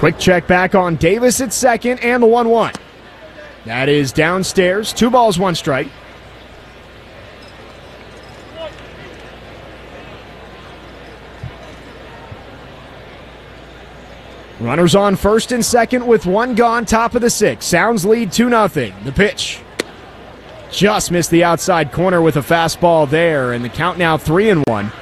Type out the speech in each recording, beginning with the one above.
Quick check back on Davis at second and the 1-1. That is downstairs. 2 balls, 1 strike. Runners on first and second with 1 gone, top of the 6th. Sounds lead 2-0. The pitch. Just missed the outside corner with a fastball there, and the count now 3-1.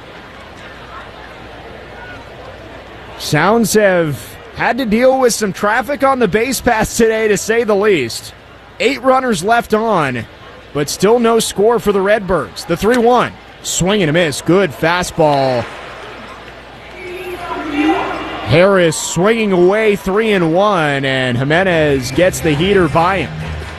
Sounds have had to deal with some traffic on the base paths today, to say the least. 8 runners left on, but still no score for the Redbirds. The 3-1. Swing and a miss. Good fastball. Harris swinging away 3-1, and Jimenez gets the heater by him.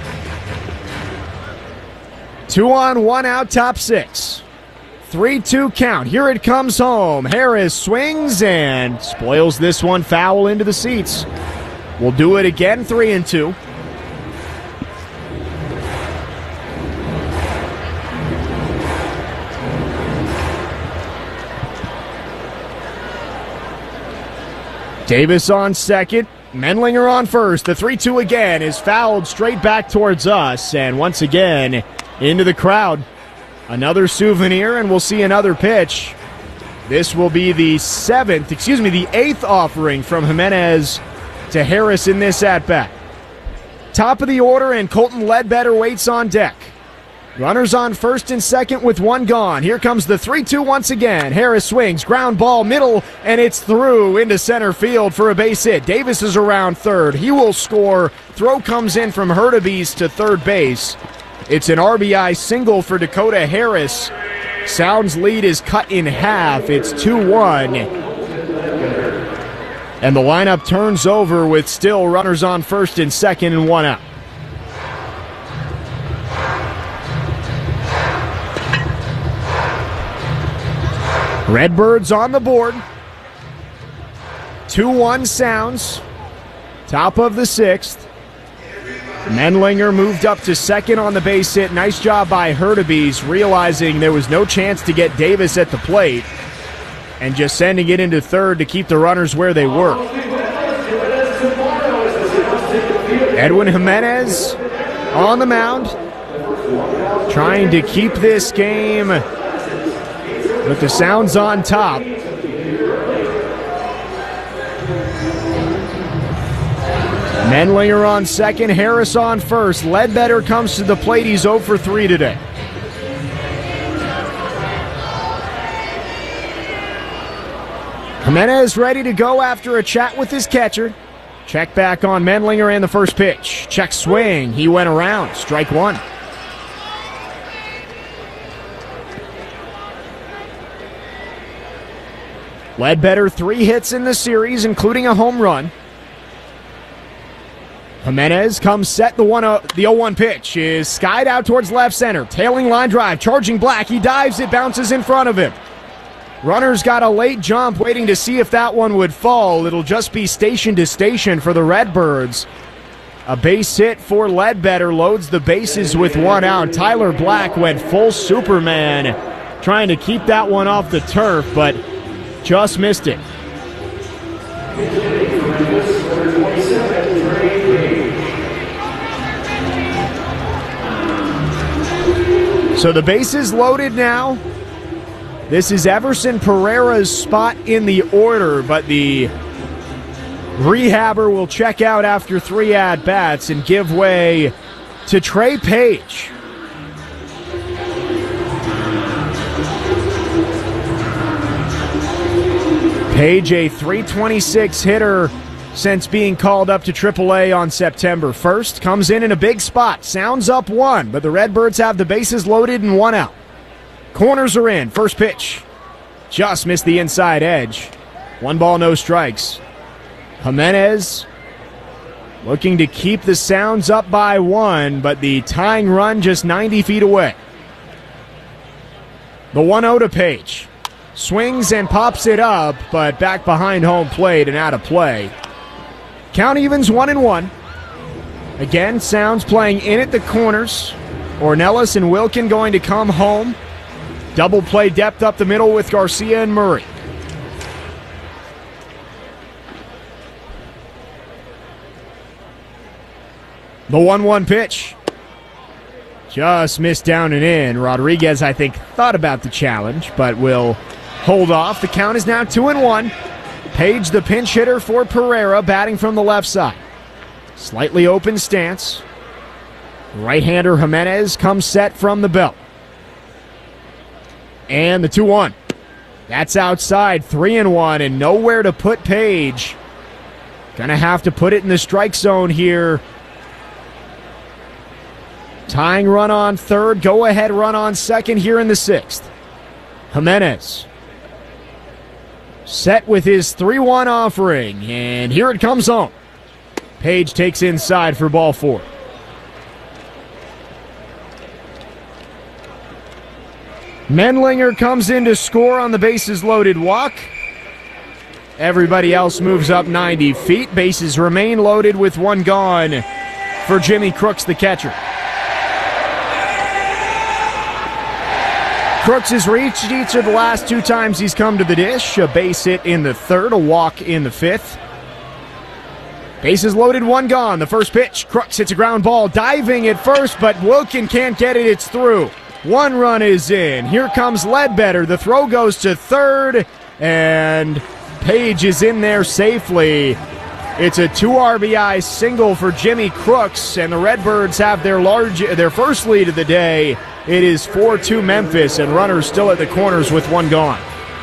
2 on, 1 out, top 6. 3-2 count. Here it comes home. Harris swings and spoils this one, foul into the seats. We'll do it again, 3-2. Davis on second, Menlinger on first. The 3-2 again is fouled straight back towards us, and once again into the crowd. Another souvenir, and we'll see another pitch. This will be the 8th offering from Jimenez to Harris in this at-bat. Top of the order, and Colton Ledbetter waits on deck. Runners on first and second with 1 gone. Here comes the 3-2 once again. Harris swings, ground ball, middle, and it's through into center field for a base hit. Davis is around third. He will score. Throw comes in from Hurtubise to third base. It's an RBI single for Dakota Harris. Sounds lead is cut in half. It's 2-1. And the lineup turns over with still runners on first and second and 1 out. Redbirds on the board. 2-1 sounds. Top of the 6th. Menlinger moved up to second on the base hit. Nice job by Hurtubise, realizing there was no chance to get Davis at the plate and just sending it into third to keep the runners where they were. Edwin Jimenez on the mound, trying to keep this game with the Sounds on top. Menlinger on second, Harris on first. Ledbetter comes to the plate. He's 0 for 3 today. Jimenez ready to go after a chat with his catcher. Check back on Menlinger and the first pitch. Check swing. He went around. Strike 1. Ledbetter 3 hits in the series, including a home run. Jimenez comes set. The 0-1 pitch is skied out towards left center. Tailing line drive, charging Black. He dives, it bounces in front of him. Runners got a late jump, waiting to see if that one would fall. It'll just be station to station for the Redbirds. A base hit for Ledbetter loads the bases with 1 out. Tyler Black went full Superman, trying to keep that one off the turf, but just missed it. So the base is loaded now. This is Everson Pereira's spot in the order, but the rehabber will check out after 3 at-bats and give way to Trey Page. Page, a .326 hitter since being called up to AAA on September 1st. Comes in a big spot. Sounds up 1, but the Redbirds have the bases loaded and 1 out. Corners are in. First pitch. Just missed the inside edge. 1 ball, no strikes. Jimenez looking to keep the Sounds up by 1, but the tying run just 90 feet away. The 1-0 to Page. Swings and pops it up, but back behind home plate and out of play. Count evens 1-1. Again, Sounds playing in at the corners. Ornelas and Wilkin going to come home. Double play depth up the middle with Garcia and Murray. The 1-1 pitch. Just missed down and in. Rodriguez, I think, thought about the challenge, but will hold off. The count is now 2-1. Page, the pinch hitter for Pereira, batting from the left side. Slightly open stance. Right-hander Jimenez comes set from the belt. And the 2-1. That's outside, 3-1, and nowhere to put Page. Gonna have to put it in the strike zone here. Tying run on third, go-ahead run on second here in the sixth. Jimenez set with his 3-1 offering, and here it comes home. Page takes inside for ball 4. Mendlinger comes in to score on the bases-loaded walk. Everybody else moves up 90 feet. Bases remain loaded with one gone for Jimmy Crooks, the catcher. Crooks has reached each of the last 2 times he's come to the dish. A base hit in the third, a walk in the fifth. Bases loaded, one gone. The first pitch, Crooks hits a ground ball, diving at first, but Wilkin can't get it, it's through. 1 run is in. Here comes Ledbetter. The throw goes to third, and Page is in there safely. It's a 2 RBI single for Jimmy Crooks, and the Redbirds have their first lead of the day. It is 4-2 Memphis, and runners still at the corners with 1 gone.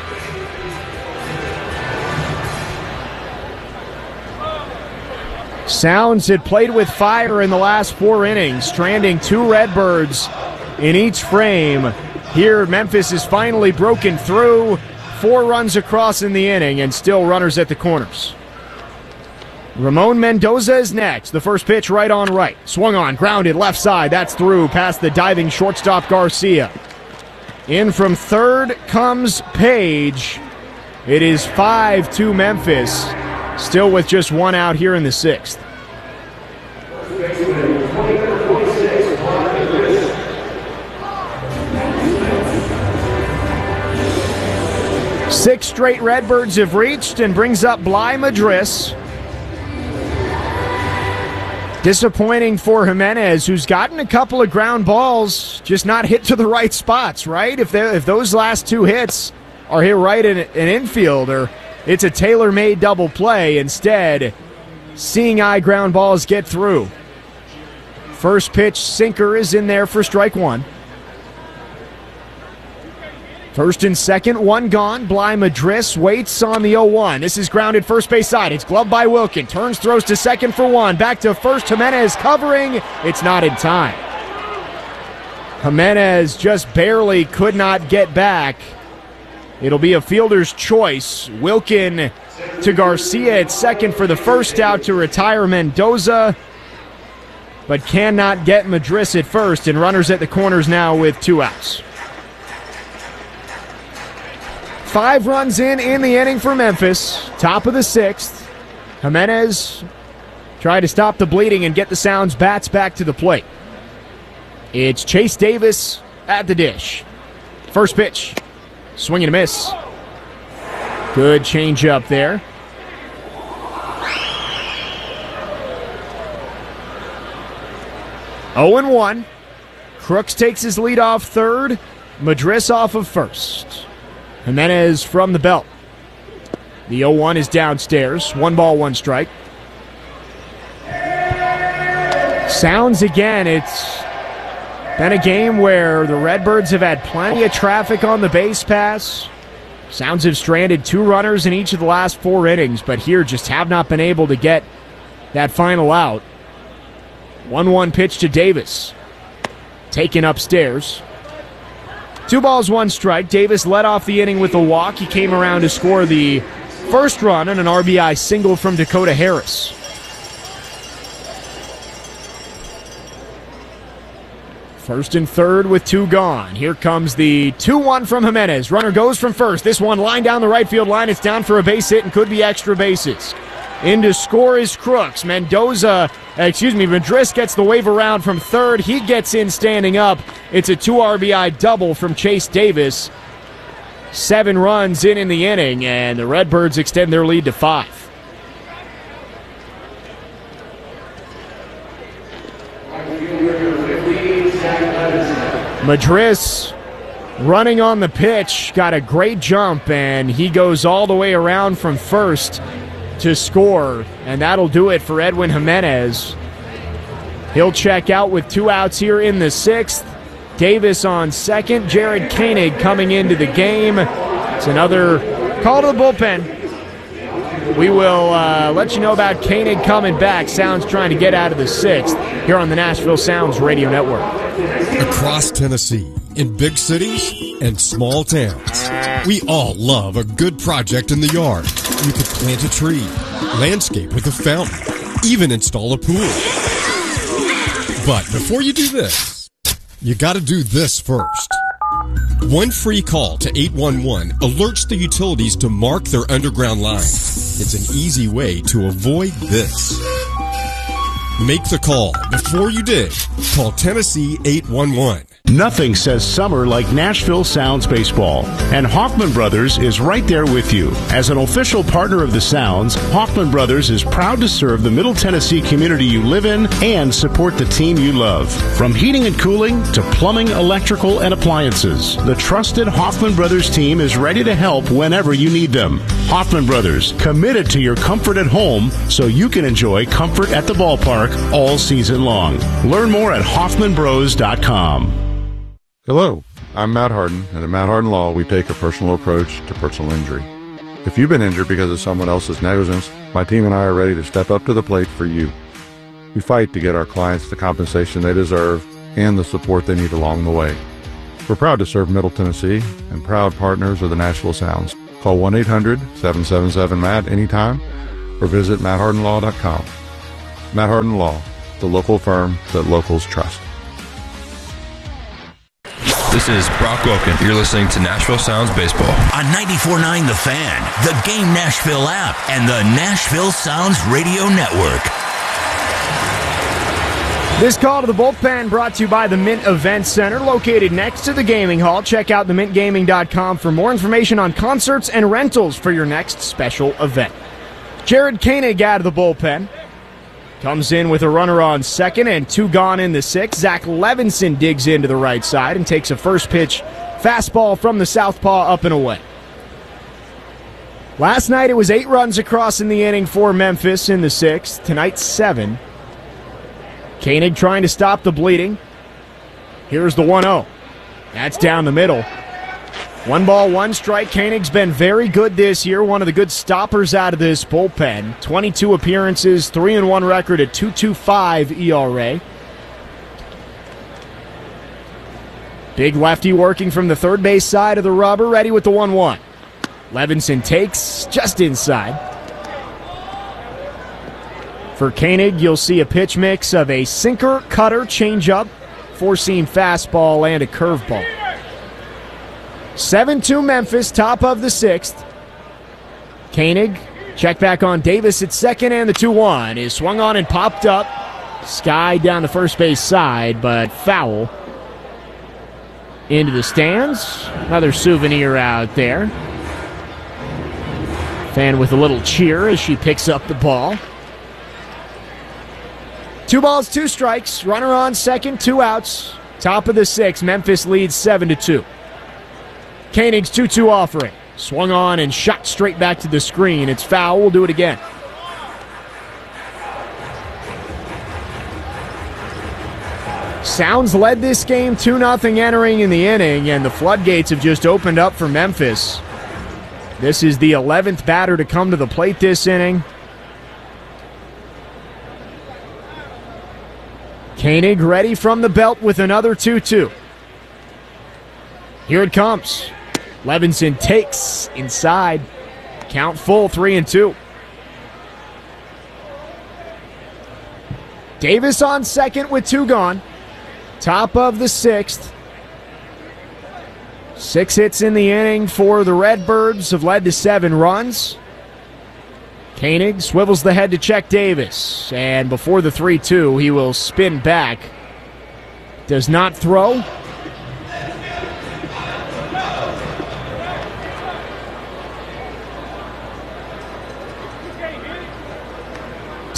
Sounds had played with fire in the last 4 innings, stranding 2 Redbirds in each frame. Here, Memphis is finally broken through. 4 runs across in the inning, and still runners at the corners. Ramon Mendoza is next. The first pitch right on right. Swung on, grounded, left side. That's through past the diving shortstop Garcia. In from third comes Page. It is 5-2 Memphis. Still with just 1 out here in the 6th. Six straight Redbirds have reached, and brings up Bly Madris. Disappointing for Jimenez, who's gotten a couple of ground balls, just not hit to the right spots, right? If those last 2 hits are hit right in an infielder, it's a tailor-made double play. Instead, seeing eye ground balls get through. First pitch sinker is in there for strike 1. First and second, 1 gone. Bly Madris waits on the 0-1. This is grounded first base side. It's gloved by Wilkin. Turns, throws to second for 1. Back to first. Jimenez covering. It's not in time. Jimenez just barely could not get back. It'll be a fielder's choice. Wilkin to Garcia at second for the first out to retire Mendoza, but cannot get Madris at first, and runners at the corners now with 2 outs. 5 runs in the inning for Memphis. Top of the 6th. Jimenez tried to stop the bleeding and get the Sounds bats back to the plate. It's Chase Davis at the dish. First pitch. Swing and a miss. Good changeup there. Oh and 1. Crooks takes his lead off third. Madris off of first. Jimenez from the belt. The 0-1 is downstairs. 1 ball, 1 strike. Sounds again. It's been a game where the Redbirds have had plenty of traffic on the base pass. Sounds have stranded 2 runners in each of the last 4 innings, but here just have not been able to get that final out. 1-1 pitch to Davis. Taken upstairs. 2 balls, 1 strike. Davis led off the inning with a walk. He came around to score the first run on an RBI single from Dakota Harris. First and third with 2 gone. Here comes the 2-1 from Jimenez. Runner goes from first. This one line down the right field line. It's down for a base hit and could be extra bases. In to score is Crooks. Madris gets the wave around from third. He gets in standing up. It's a 2 RBI double from Chase Davis. 7 runs in the inning, and the Redbirds extend their lead to 5. Madris running on the pitch, got a great jump, and he goes all the way around from first to score, and that'll do it for Edwin Jimenez. He'll check out with 2 outs here in the 6th. Davis on second. Jared Koenig coming into the game. It's another call to the bullpen. We will let you know about Koenig coming back. Sounds trying to get out of the 6th here on the Nashville Sounds Radio Network. Across Tennessee, in big cities and small towns, we all love a good project in the yard. You could plant a tree, landscape with a fountain, even install a pool. But before you do this, you got to do this first. One free call to 811 alerts the utilities to mark their underground line. It's an easy way to avoid this. Make the call before you dig. Call Tennessee 811. Nothing says summer like Nashville Sounds baseball, and Hoffman Brothers is right there with you. As an official partner of the Sounds, Hoffman Brothers is proud to serve the Middle Tennessee community you live in and support the team you love. From heating and cooling to plumbing, electrical, and appliances, the trusted Hoffman Brothers team is ready to help whenever you need them. Hoffman Brothers, committed to your comfort at home so you can enjoy comfort at the ballpark all season long. Learn more at hoffmanbros.com. Hello, I'm Matt Harden, and at Matt Harden Law, we take a personal approach to personal injury. If you've been injured because of someone else's negligence, my team and I are ready to step up to the plate for you. We fight to get our clients the compensation they deserve and the support they need along the way. We're proud to serve Middle Tennessee and proud partners of the Nashville Sounds. Call 1-800-777-MATT anytime or visit matthardenlaw.com. Matt Harden Law, the local firm that locals trust. This is Brock Wilkin. You're listening to Nashville Sounds Baseball. On 94.9 The Fan, the Game Nashville app, and the Nashville Sounds Radio Network. This call to the bullpen brought to you by the Mint Event Center, located next to the Gaming Hall. Check out themintgaming.com for more information on concerts and rentals for your next special event. Jared Koenig out of the bullpen. Comes in with a runner on second and 2 gone in the 6th. Zach Levinson digs into the right side and takes a first pitch fastball from the southpaw up and away. Last night it was 8 runs across in the inning for Memphis in the 6th. Tonight 7. Koenig trying to stop the bleeding. Here's the 1-0. That's down the middle. 1 ball, 1 strike. Koenig's been very good this year. One of the good stoppers out of this bullpen. 22 appearances, 3-1 record at 2.25 ERA. Big lefty working from the third base side of the rubber, ready with the 1-1. Levinson takes just inside. For Koenig, you'll see a pitch mix of a sinker, cutter, changeup, 4-seam fastball, and a curveball. 7-2 Memphis, top of the 6th. Koenig, check back on Davis at second, and the 2-1 is swung on and popped up. Sky down the first base side, but foul. Into the stands. Another souvenir out there. Fan with a little cheer as she picks up the ball. 2 balls, 2 strikes. Runner on second, 2 outs. Top of the 6th, Memphis leads 7-2. Koenig's 2-2 offering. Swung on and shot straight back to the screen. It's foul. We'll do it again. Sounds led this game 2-0 entering in the inning, and the floodgates have just opened up for Memphis. This is the 11th batter to come to the plate this inning. Koenig ready from the belt with another 2-2. Here it comes. Levinson takes inside. Count full, 3-2. Davis on second with 2 gone. Top of the 6th. 6 hits in the inning for the Redbirds, have led to 7 runs. Koenig swivels the head to check Davis, and before the 3-2, he will spin back. Does not throw.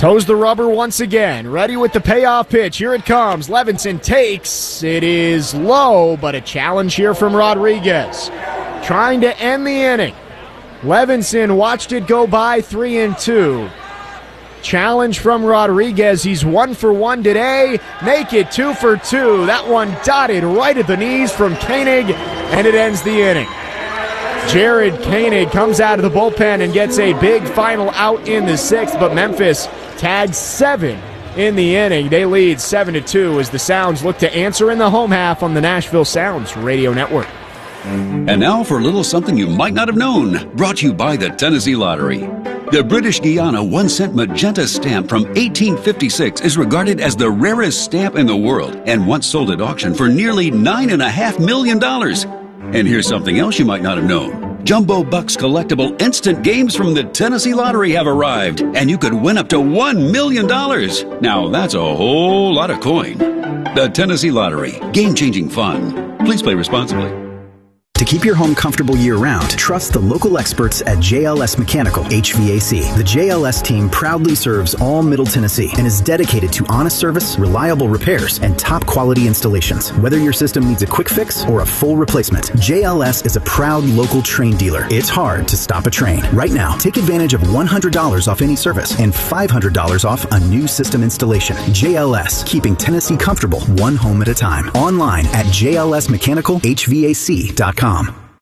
Toes the rubber once again. Ready with the payoff pitch. Here it comes. Levinson takes. It is low, but a challenge here from Rodriguez. Trying to end the inning. Levinson watched it go by, 3-2. Challenge from Rodriguez. He's 1 for 1 today. Make it 2 for 2. That one dotted right at the knees from Koenig, and it ends the inning. Jared Koenig comes out of the bullpen and gets a big final out in the 6th, but Memphis tags 7 in the inning. They lead 7-2 as the Sounds look to answer in the home half on the Nashville Sounds Radio Network. And now for a little something you might not have known, brought to you by the Tennessee Lottery. The British Guiana 1-cent magenta stamp from 1856 is regarded as the rarest stamp in the world and once sold at auction for nearly $9.5 million. And here's something else you might not have known. Jumbo Bucks collectible instant games from the Tennessee Lottery have arrived, and you could win up to $1 million. Now that's a whole lot of coin. The Tennessee Lottery. Game-changing fun. Please play responsibly. To keep your home comfortable year-round, trust the local experts at JLS Mechanical HVAC. The JLS team proudly serves all Middle Tennessee and is dedicated to honest service, reliable repairs, and top-quality installations. Whether your system needs a quick fix or a full replacement, JLS is a proud local Trane dealer. It's hard to stop a Trane. Right now, take advantage of $100 off any service and $500 off a new system installation. JLS, keeping Tennessee comfortable one home at a time. Online at jlsmechanicalhvac.com.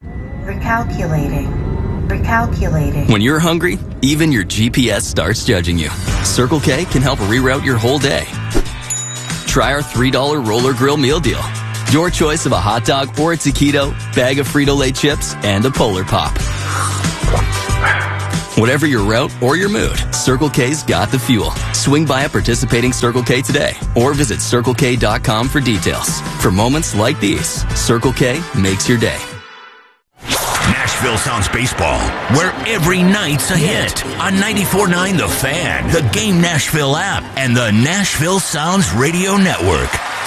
Recalculating. When you're hungry, even your GPS starts judging you. Circle K can help reroute your whole day. Try our $3 Roller Grill meal deal. Your choice of a hot dog or a taquito, bag of Frito-Lay chips, and a Polar Pop. Whatever your route or your mood, Circle K's got the fuel. Swing by a participating Circle K today or visit CircleK.com for details. For moments like these, Circle K makes your day. Nashville Sounds Baseball, where every night's a hit. On 94.9 The Fan, the Game Nashville app, and the Nashville Sounds Radio Network.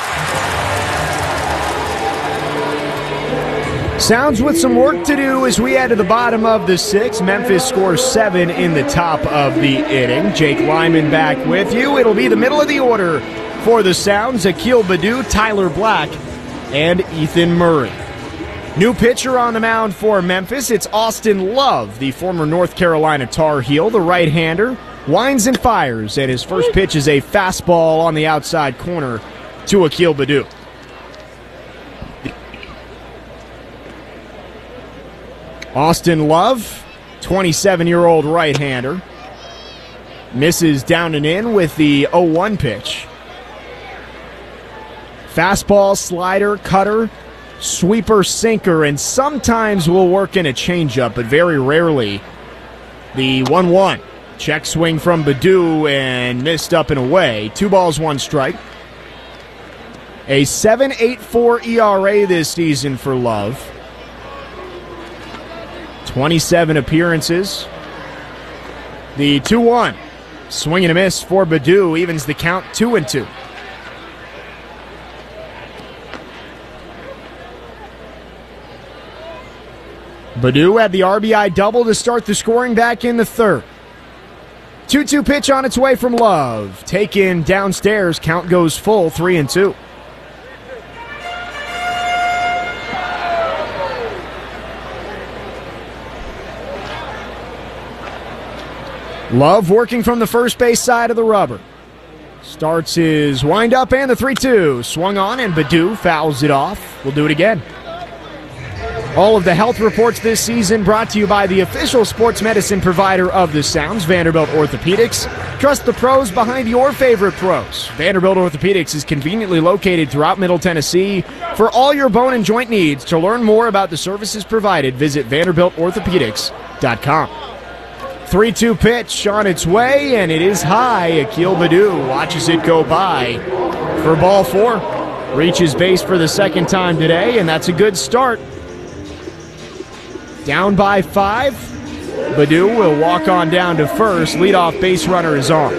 Sounds with some work to do as we head to the bottom of the 6th. Memphis scores 7 in the top of the inning. Jake Lyman back with you. It'll be the middle of the order for the Sounds. Akil Baddoo, Tyler Black, and Ethan Murray. New pitcher on the mound for Memphis. It's Austin Love, the former North Carolina Tar Heel, the right-hander. Winds and fires, and his first pitch is a fastball on the outside corner to Akil Baddoo. Austin Love, 27-year-old right-hander, misses down and in with the 0-1 pitch. Fastball, slider, cutter, sweeper, sinker, and sometimes will work in a changeup, but very rarely the 1-1. Check swing from Baddoo and missed up and away. 2 balls, 1 strike. A 7.84 ERA this season for Love. 27 appearances. The 2-1. Swing and a miss for Baddoo evens the count 2-2. Baddoo had the RBI double to start the scoring back in the 3rd. 2-2 pitch on its way from Love. Taken downstairs. Count goes full, 3-2. Love working from the first base side of the rubber. Starts his windup and the 3-2. Swung on and Baddoo fouls it off. We'll do it again. All of the health reports this season brought to you by the official sports medicine provider of the Sounds, Vanderbilt Orthopedics. Trust the pros behind your favorite pros. Vanderbilt Orthopedics is conveniently located throughout Middle Tennessee. For all your bone and joint needs, to learn more about the services provided, visit VanderbiltOrthopedics.com. 3-2 pitch on its way, and it is high. Akil Baddoo watches it go by for ball 4. Reaches base for the second time today, and that's a good start. Down by 5. Baddoo will walk on down to first. Leadoff base runner is on.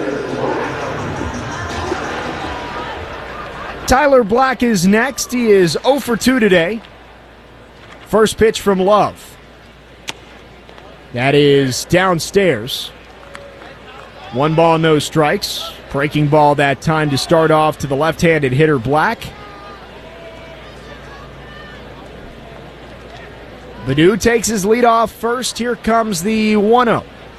Tyler Black is next. He is 0 for 2 today. First pitch from Love. That is downstairs. 1 ball, no strikes. Breaking ball that time to start off to the left-handed hitter Black. Baddoo takes his lead off first. Here comes the 1-0.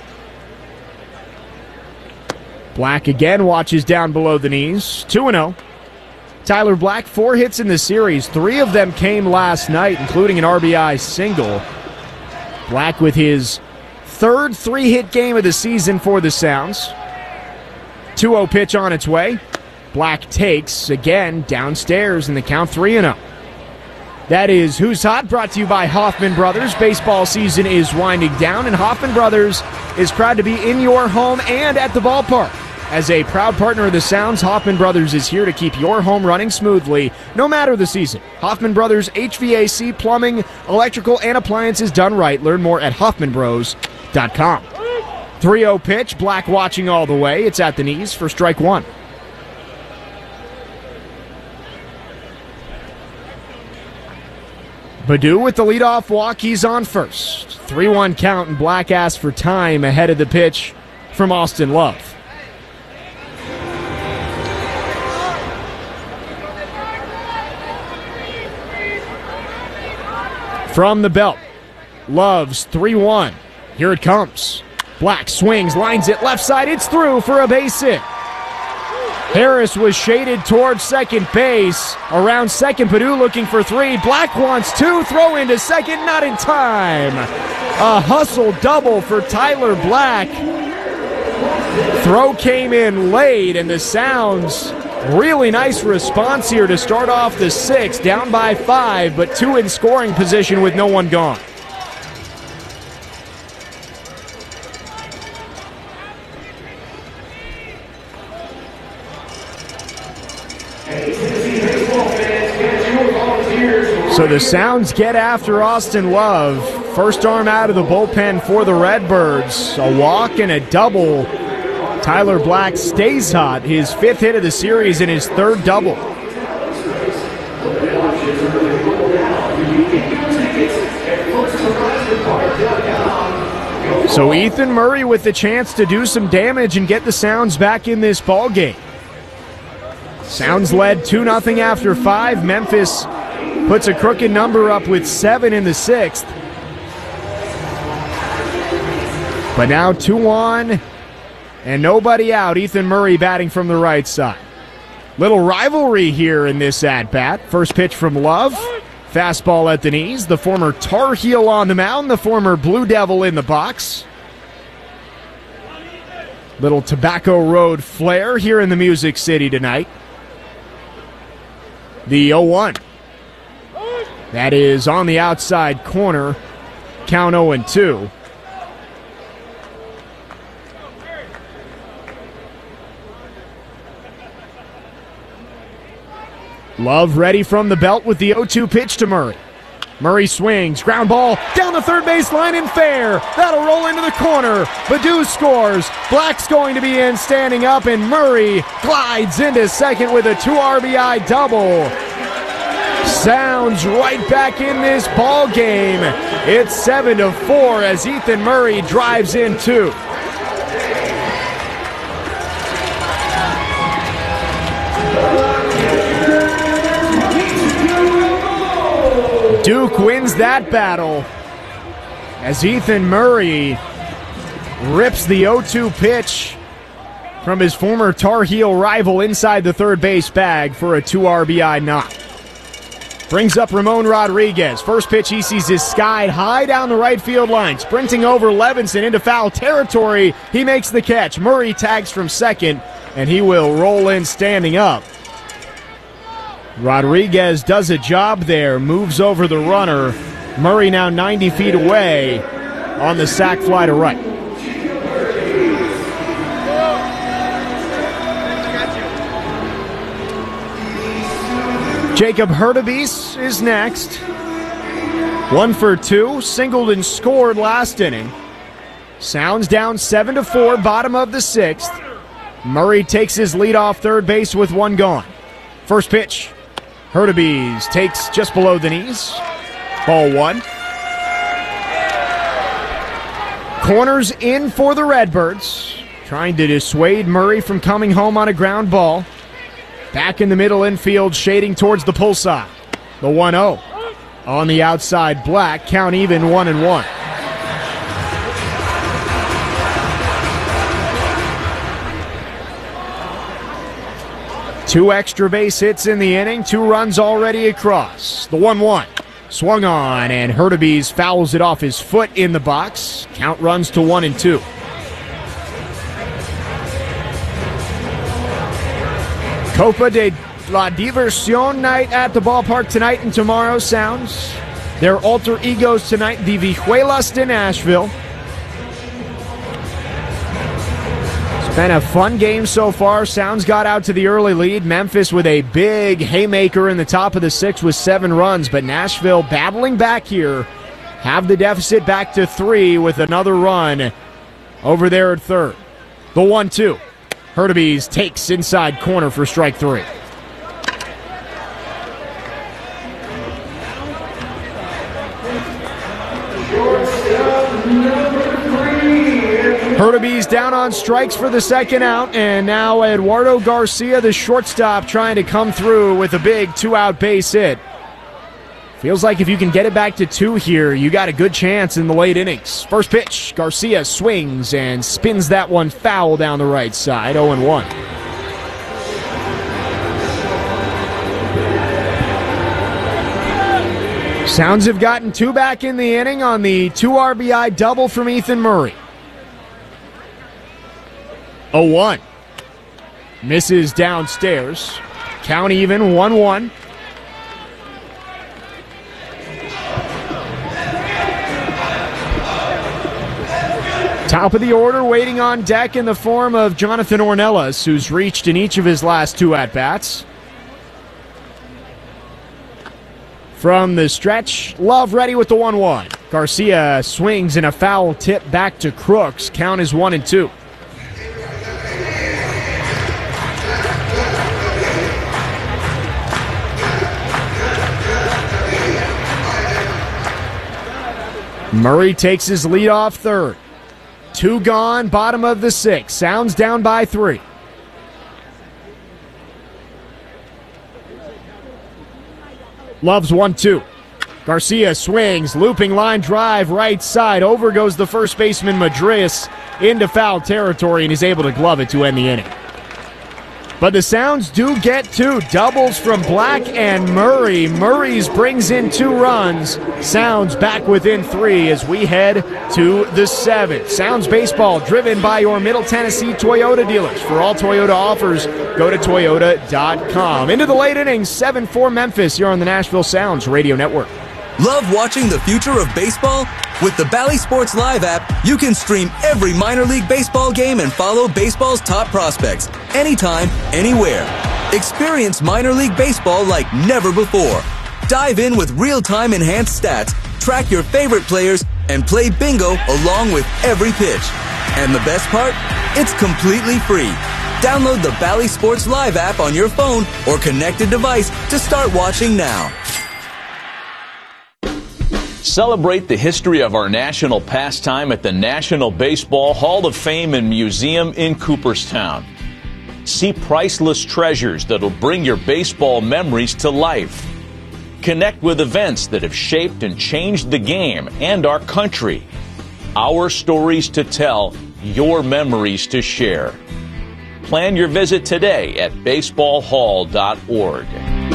Black again watches down below the knees. 2-0. Tyler Black, 4 hits in the series. 3 of them came last night, including an RBI single. Black with his 3rd 3-hit game of the season for the Sounds. 2-0 pitch on its way. Black takes again downstairs in the count, 3-0. That is Who's Hot, brought to you by Hoffman Brothers. Baseball season is winding down, and Hoffman Brothers is proud to be in your home and at the ballpark. As a proud partner of the Sounds, Hoffman Brothers is here to keep your home running smoothly, no matter the season. Hoffman Brothers, HVAC, plumbing, electrical, and appliances done right. Learn more at HoffmanBros.com. 3-0 pitch, Black watching all the way. It's at the knees for strike 1. Baddoo with the leadoff walk, he's on first. 3-1 count, and Black asks for time ahead of the pitch from Austin Love. From the belt, Love's 3-1. Here it comes. Black swings, lines it left side. It's through for a base hit. Harris was shaded towards second base. Around second, Baddoo looking for 3. Black wants 2. Throw into second, not in time. A hustle double for Tyler Black. Throw came in late, and the Sounds, really nice response here to start off the 6th. Down by 5, but 2 in scoring position with no one gone. So the Sounds get after Austin Love. First arm out of the bullpen for the Redbirds. A walk and a double. Tyler Black stays hot. His 5th hit of the series and his 3rd double. So Ethan Murray with the chance to do some damage and get the Sounds back in this ballgame. Sounds led 2-0 after 5. Memphis puts a crooked number up with 7 in the 6th. But now 2-1 and nobody out. Ethan Murray batting from the right side. Little rivalry here in this at-bat. First pitch from Love. Fastball at the knees. The former Tar Heel on the mound. The former Blue Devil in the box. Little Tobacco Road flair here in the Music City tonight. The 0-1. That is on the outside corner. Count 0-2. Love ready from the belt with the 0-2 pitch to Murray. Murray swings, ground ball down the third base line and fair. That'll roll into the corner. Baddoo scores. Black's going to be in standing up, and Murray glides into second with a 2 RBI double. Sounds right back in this ball game. It's 7-4 as Ethan Murray drives in 2. Duke wins that battle as Ethan Murray rips the 0-2 pitch from his former Tar Heel rival inside the third base bag for a 2 RBI knock. Brings up Ramon Rodriguez. First pitch he sees is skied high down the right field line. Sprinting over Levinson into foul territory. He makes the catch. Murray tags from second, and he will roll in standing up. Rodriguez does a job there, moves over the runner. Murray now 90 feet away on the sac fly to right. Jacob Hurtubise is next. 1 for 2, singled and scored last inning. Sounds down 7-4, bottom of the 6th. Murray takes his lead off third base with 1 gone. First pitch. Hurtubise takes just below the knees. Ball 1. Corners in for the Redbirds. trying to dissuade Murray from coming home on a ground ball. Back in the middle infield, shading towards the pull side. The 1-0. On the outside, Black, count even 1-1. Two extra base hits in the inning, 2 runs already across. The 1-1. Swung on, and Hurtubise fouls it off his foot in the box. Count runs to 1-2. Copa de la Diversión night at the ballpark tonight and tomorrow. Sounds their alter egos tonight, the Vihuelas de Nashville. It's been a fun game so far. Sounds got out to the early lead. Memphis with a big haymaker in the top of the 6th with 7 runs, but Nashville battling back here. Have the deficit back to 3 with another run over there at third. The 1-2. Hurtubise takes inside corner for strike 3. Hurtubise down on strikes for the second out, and now Eduardo Garcia, the shortstop, trying to come through with a big 2-out base hit. Feels like if you can get it back to 2 here, you got a good chance in the late innings. First pitch, Garcia swings and spins that one foul down the right side, 0-1. Sounds have gotten 2 back in the inning on the 2 RBI double from Ethan Murray. 0-1. Misses downstairs. Count even, 1-1. Top of the order, waiting on deck in the form of Jonathan Ornelas, who's reached in each of his last 2 at-bats. From the stretch, Love ready with the 1-1. Garcia swings in a foul tip back to Crooks. Count is 1-2. Murray takes his lead off third. 2 gone, bottom of the 6th. Sounds down by 3. Love's 1-2. Garcia swings, looping line drive right side. Over goes the first baseman Madris into foul territory and is able to glove it to end the inning. But the Sounds do get 2 doubles from Black and Murray. Murray's brings in 2 runs. Sounds back within 3 as we head to the 7th. Sounds baseball driven by your Middle Tennessee Toyota dealers. For all Toyota offers, go to Toyota.com. Into the late innings, 7-4 Memphis here on the Nashville Sounds Radio Network. Love watching the future of baseball? With the Bally Sports Live app, you can stream every minor league baseball game and follow baseball's top prospects anytime, anywhere. Experience minor league baseball like never before. Dive in with real-time enhanced stats, track your favorite players, and play bingo along with every pitch. And the best part? It's completely free. Download the Bally Sports Live app on your phone or connected device to start watching now. Celebrate the history of our national pastime at the National Baseball Hall of Fame and Museum in Cooperstown. See priceless treasures that'll bring your baseball memories to life. Connect with events that have shaped and changed the game and our country. Our stories to tell, your memories to share. Plan your visit today at baseballhall.org.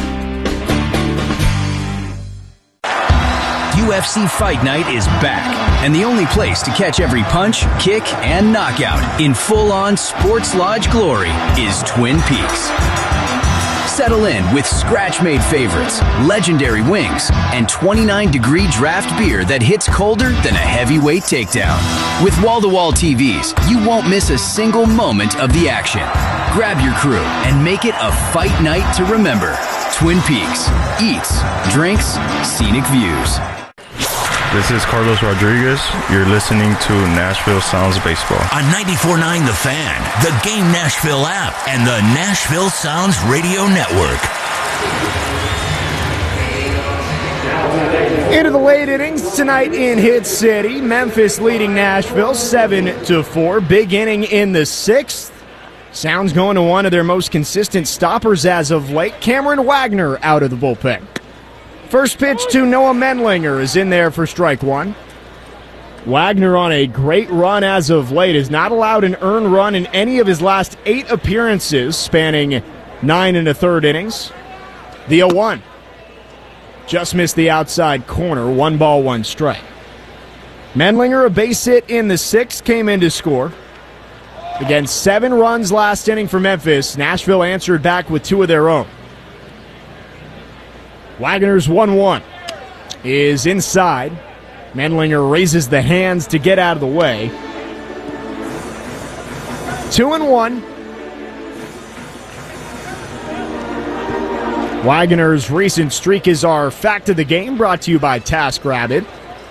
UFC Fight Night is back, and the only place to catch every punch, kick, and knockout in full-on sports lodge glory is Twin Peaks. Settle in with scratch-made favorites, legendary wings, and 29-degree draft beer that hits colder than a heavyweight takedown. With wall-to-wall TVs, you won't miss a single moment of the action. Grab your crew and make it a fight night to remember. Twin Peaks. Eats, drinks, scenic views. This is Carlos Rodriguez. You're listening to Nashville Sounds Baseball. On 94.9 The Fan, the Game Nashville app, and the Nashville Sounds Radio Network. Into the late innings tonight in Hit City. Memphis leading Nashville 7-4. Big inning in the 6th. Sounds going to one of their most consistent stoppers as of late. Cameron Wagner out of the bullpen. First pitch to Noah Menlinger is in there for strike one. Wagner on a great run as of late. Has not allowed an earned run in any of his last 8 appearances, spanning 9 1/3 innings. The 0-1. Just missed the outside corner. 1 ball, 1 strike. Menlinger, a base hit in the 6th, came in to score. Again, 7 runs last inning for Memphis. Nashville answered back with 2 of their own. Wagner's 1-1 is inside. Menlinger raises the hands to get out of the way. 2-1. Wagner's recent streak is our fact of the game, brought to you by TaskRabbit.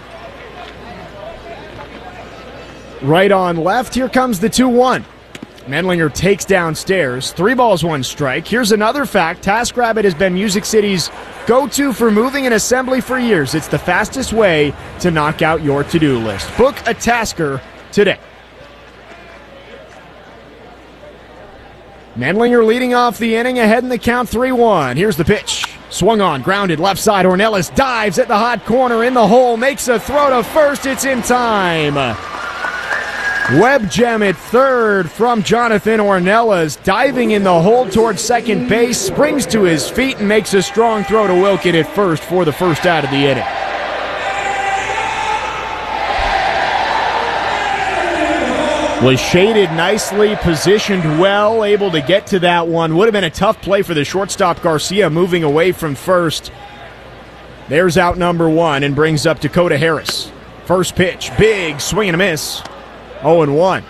Right on left, here comes the 2-1. Menlinger takes downstairs. 3 balls, 1 strike. Here's another fact. TaskRabbit has been Music City's go-to for moving and assembly for years. It's the fastest way to knock out your to-do list. Book a Tasker today. Menlinger leading off the inning, ahead in the count 3-1. Here's the pitch. Swung on, grounded left side. Ornelas dives at the hot corner in the hole, makes a throw to first. It's in time. Web gem at third from Jonathan Ornelas, diving in the hole towards second base, springs to his feet and makes a strong throw to Wilkin at first for the first out of the inning. Was shaded nicely, positioned well, able to get to that one. Would have been a tough play for the shortstop Garcia, moving away from first. There's out number 1 and brings up Dakota Harris. First pitch, big swing and a miss. 0-1.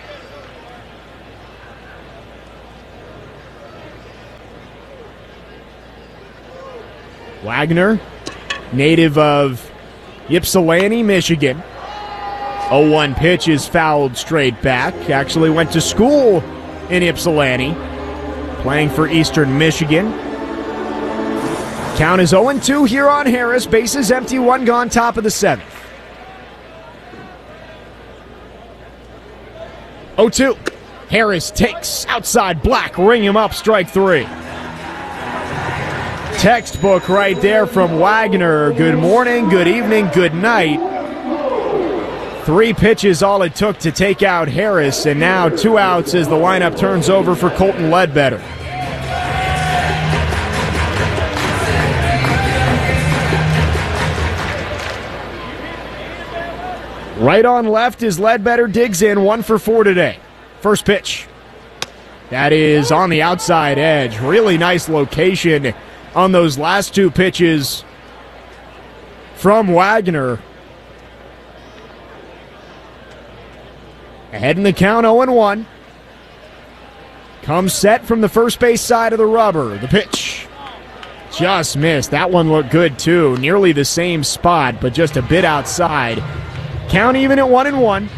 Wagner, native of Ypsilanti, Michigan. 0-1 pitch is fouled straight back. Actually went to school in Ypsilanti, playing for Eastern Michigan. Count is 0-2 here on Harris. Bases empty, 1 gone, top of the 7th. 0-2. Harris takes outside Black, ring him up, strike 3. Textbook right there from Wagner. Good morning, good evening, good night. 3 pitches all it took to take out Harris, and now 2 outs as the lineup turns over for Colton Ledbetter. Right on left as Ledbetter digs in, 1 for 4 today. First pitch. That is on the outside edge. Really nice location on those last 2 pitches from Wagner. Ahead in the count, 0-1. Comes set from the first base side of the rubber. The pitch. Just missed. That one looked good too. Nearly the same spot, but just a bit outside. Count even at 1-1.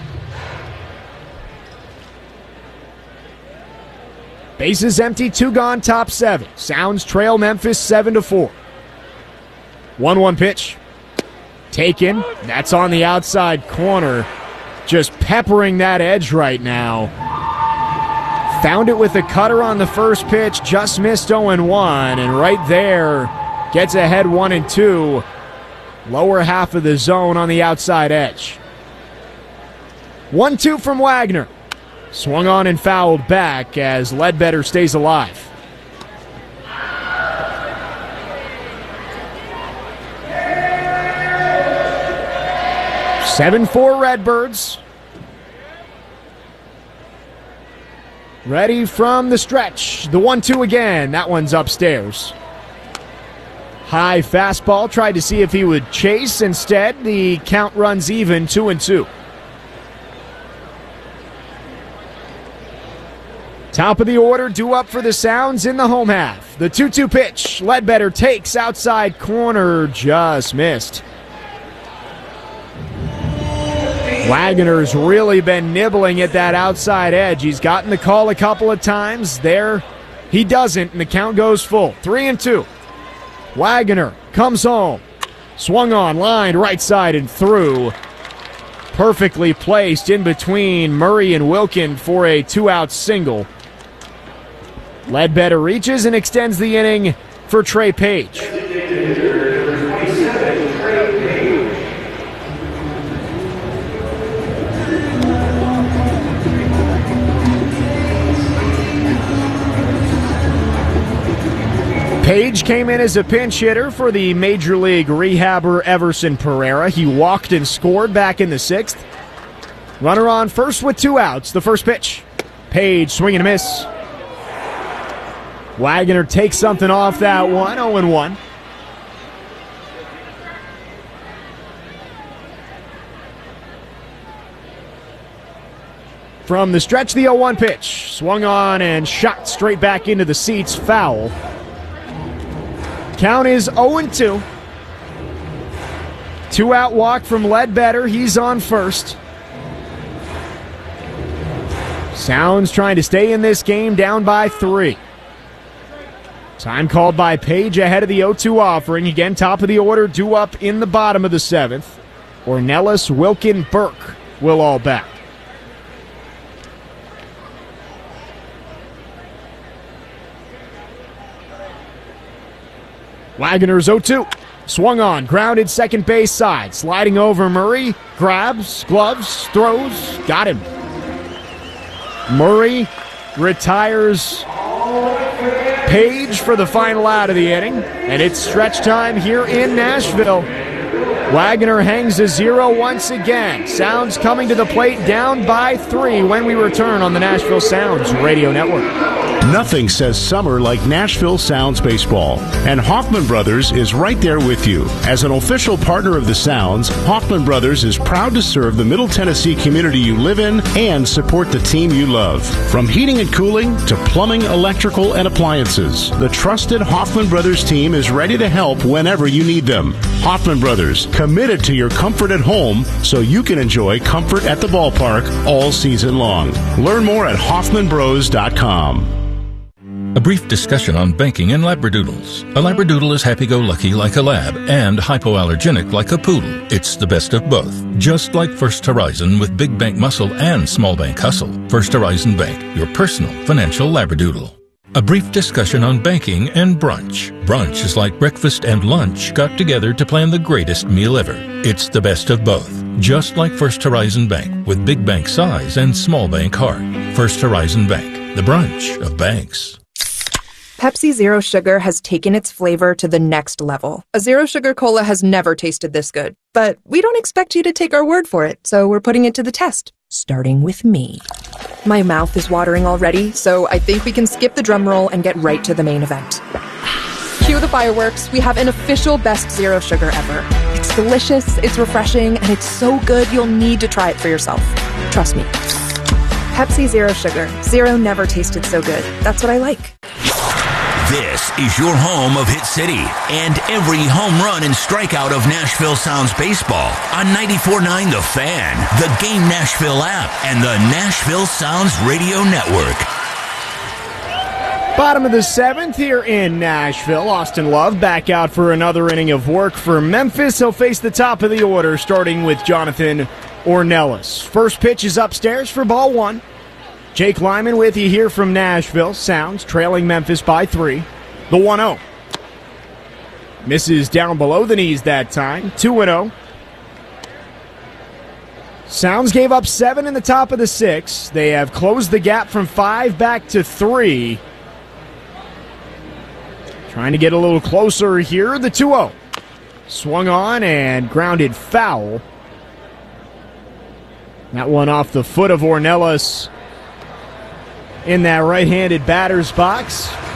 Bases empty, 2 gone, top 7. Sounds trail Memphis 7-4. 1-1 pitch. Taken. That's on the outside corner. Just peppering that edge right now. Found it with a cutter on the first pitch. Just missed 0-1. And right there, gets ahead 1-2. Lower half of the zone on the outside edge. 1-2 from Wagner. Swung on and fouled back as Ledbetter stays alive. (7-4) Redbirds. Ready from the stretch. The 1-2 again. That one's upstairs. High fastball. Tried to see if he would chase. Instead, the count runs even, 2-2. Top of the order, due up for the Sounds in the home half. The 2-2 pitch. Ledbetter takes outside corner. Just missed. Wagner's really been nibbling at that outside edge. He's gotten the call a couple of times. There, he doesn't, and the count goes full. 3-2. Wagner comes home. Swung on, lined right side and through. Perfectly placed in between Murray and Wilkin for a 2-out single. Ledbetter reaches and extends the inning for Trey Page. Page came in as a pinch hitter for the Major League rehabber Everson Pereira. He walked and scored back in the 6th. Runner on first with 2 outs. The first pitch. Page swing and a miss. Wagner takes something off that one. 0-1. From the stretch, the 0-1 pitch. Swung on and shot straight back into the seats. Foul. Count is 0-2. 2-out walk from Ledbetter. He's on first. Sounds trying to stay in this game, down by 3. Time called by Page ahead of the 0-2 offering. Again, top of the order, due up in the bottom of the 7th. Ornelas, Wilkin, Burke will all bat. Wagner's 0-2. Swung on, grounded second base side. Sliding over Murray. Grabs, gloves, throws. Got him. Murray retires Page for the final out of the inning. And it's stretch time here in Nashville. Wagner hangs a 0 once again. Sounds coming to the plate, down by 3 when we return on the Nashville Sounds Radio Network. Nothing says summer like Nashville Sounds baseball, and Hoffman Brothers is right there with you. As an official partner of the Sounds, Hoffman Brothers is proud to serve the Middle Tennessee community you live in and support the team you love. From heating and cooling to plumbing, electrical, and appliances, the trusted Hoffman Brothers team is ready to help whenever you need them. Hoffman Brothers, committed to your comfort at home so you can enjoy comfort at the ballpark all season long. Learn more at hoffmanbros.com. A brief discussion on banking and Labradoodles. A Labradoodle is happy-go-lucky like a lab and hypoallergenic like a poodle. It's the best of both. Just like First Horizon with big bank muscle and small bank hustle. First Horizon Bank, your personal financial Labradoodle. A brief discussion on banking and brunch. Brunch is like breakfast and lunch got together to plan the greatest meal ever. It's the best of both. Just like First Horizon Bank with big bank size and small bank heart. First Horizon Bank, the brunch of banks. Pepsi Zero Sugar has taken its flavor to the next level. A Zero Sugar Cola has never tasted this good. But we don't expect you to take our word for it, so we're putting it to the test. Starting with me. My mouth is watering already, so I think we can skip the drum roll and get right to the main event. Cue the fireworks. We have an official best Zero Sugar ever. It's delicious, it's refreshing, and it's so good you'll need to try it for yourself. Trust me. Pepsi Zero Sugar. Zero never tasted so good. That's what I like. This is your home of Hit City and every home run and strikeout of Nashville Sounds baseball on 94.9 The Fan, the Game Nashville app, and the Nashville Sounds Radio Network. Bottom of the 7th here in Nashville. Austin Love back out for another inning of work for Memphis. He'll face the top of the order, starting with Jonathan Ornelas. First pitch is upstairs for ball 1. Jake Lyman with you here from Nashville Sounds, trailing Memphis by 3. The 1-0. Misses down below the knees that time. 2-0. Sounds gave up 7 in the top of the 6th. They have closed the gap from 5 back to 3. Trying to get a little closer here. The 2-0. Swung on and grounded foul. That one off the foot of Ornelas in that right-handed batter's box.